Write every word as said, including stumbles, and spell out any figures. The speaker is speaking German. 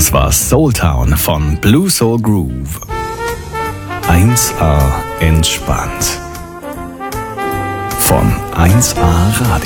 Das war Soul Town von Blue Soul Groove. eins A entspannt. Von eins A Radio.